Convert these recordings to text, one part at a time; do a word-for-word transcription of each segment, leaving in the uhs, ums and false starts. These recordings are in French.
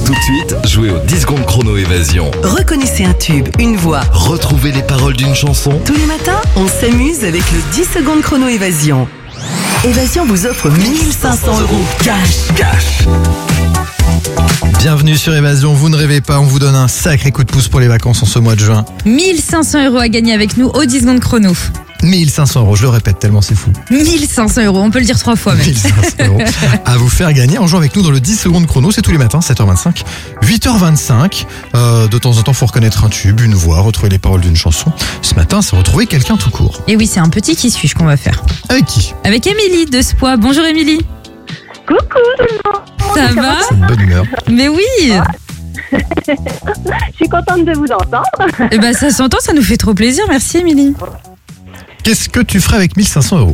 Tout de suite, jouez au dix secondes chrono évasion. Reconnaissez un tube, une voix. Retrouvez les paroles d'une chanson. Tous les matins, on s'amuse avec le dix secondes chrono évasion. Évasion vous offre mille cinq cents euros cash. Cash. Bienvenue sur Évasion, vous ne rêvez pas, on vous donne un sacré coup de pouce pour les vacances en ce mois de juin. mille cinq cents euros à gagner avec nous au dix secondes chrono. mille cinq cents euros, je le répète tellement c'est fou. mille cinq cents euros, on peut le dire trois fois même. mille cinq cents euros à vous faire gagner en jouant avec nous dans le dix secondes chrono, c'est tous les matins, sept heures vingt-cinq, huit heures vingt-cinq. Euh, de temps en temps, faut reconnaître un tube, une voix, retrouver les paroles d'une chanson. Ce matin, c'est retrouver quelqu'un tout court. Et oui, c'est un petit qui suis-je qu'on va faire. Avec qui? Avec Émilie de Spois. Bonjour Émilie. Coucou tout le monde. Ça va? C'est une bonne humeur. Mais oui. Je suis contente de vous entendre. Eh ben, ça s'entend, ça nous fait trop plaisir. Merci Émilie. Qu'est-ce que tu ferais avec mille cinq cents euros?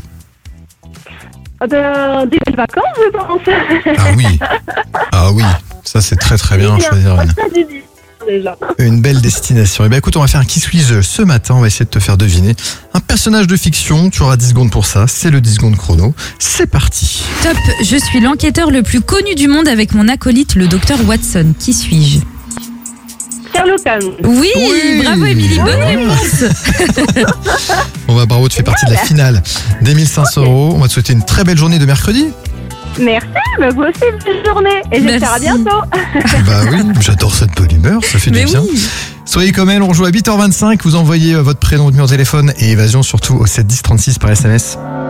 Ben, des belles vacances, je pense. Ah oui, ah oui, ça c'est très très bien, choisir une. Ça du bien, déjà. Une belle destination. Et bien écoute, on va faire un Qui suis-je ce matin. On va essayer de te faire deviner un personnage de fiction. Tu auras dix secondes pour ça. C'est le dix secondes chrono. C'est parti. Top, je suis l'enquêteur le plus connu du monde avec mon acolyte, le docteur Watson. Qui suis-je? Sherlock Holmes. Oui, Oui. bravo Émilie, bonne Ah. réponse. On va bravo, tu fais partie de la finale des mille cinq cents euros. On va te souhaiter une très belle journée de mercredi. Merci, mais vous aussi, belle journée. Et j'espère à Merci. bientôt. Bah oui, j'adore cette bonne humeur, ça fait Mais du bien. oui. Soyez comme elle, on joue à huit heures vingt-cinq. Vous envoyez votre prénom, votre numéro de téléphone et Évasion surtout au sept dix trente-six par S M S.